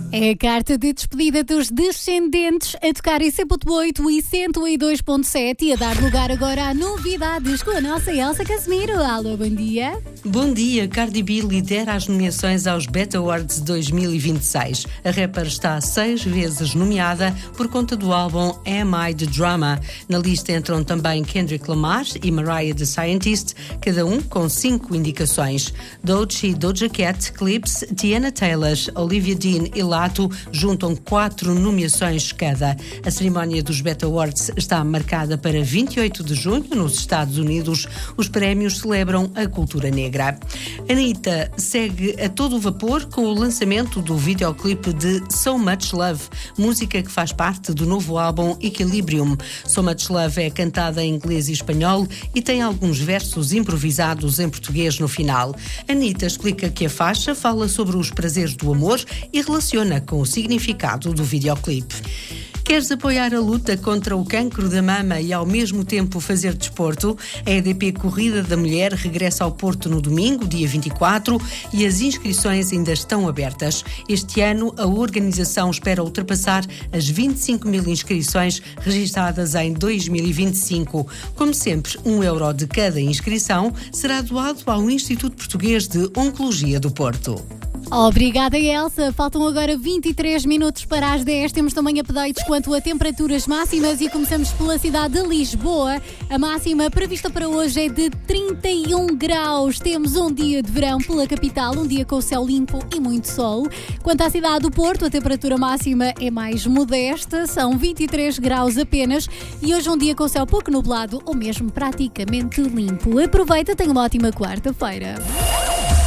É a carta de despedida dos Descendentes a tocar em 100.8 e 102.7 e a dar lugar agora a novidades com a nossa Elsa Casemiro. Alô, bom dia. Bom dia. Cardi B lidera as nomeações aos BET Awards 2026. A rapper está 6 vezes nomeada por conta do álbum Am I the Drama. Na lista entram também Kendrick Lamar e Mariah the Scientist, cada um com 5 indicações. Doechii e Doja Cat, Clips, Tiana Taylor, Olivia Dean e Lato juntam 4 nomeações cada. A cerimónia dos BET Awards está marcada para 28 de junho, nos Estados Unidos. Os prémios celebram a cultura negra. Anitta segue a todo o vapor com o lançamento do videoclipe de So Much Love, música que faz parte do novo álbum Equilibrium. So Much Love é cantada em inglês e espanhol e tem alguns versos improvisados em português no final. Anitta explica que a faixa fala sobre os prazeres do amor e relaciona com o significado do videoclipe. Queres apoiar a luta contra o cancro da mama e ao mesmo tempo fazer desporto? A EDP Corrida da Mulher regressa ao Porto no domingo, dia 24, e as inscrições ainda estão abertas. Este ano, a organização espera ultrapassar as 25 mil inscrições registradas em 2025. Como sempre, €1 de cada inscrição será doado ao Instituto Português de Oncologia do Porto. Obrigada, Elsa. Faltam agora 23 minutos para as 10. Temos também updates quanto a temperaturas máximas e começamos pela cidade de Lisboa. A máxima prevista para hoje é de 31 graus. Temos um dia de verão pela capital, um dia com o céu limpo e muito sol. Quanto à cidade do Porto, a temperatura máxima é mais modesta, são 23 graus apenas e hoje um dia com o céu pouco nublado ou mesmo praticamente limpo. Aproveita, tenha uma ótima quarta-feira.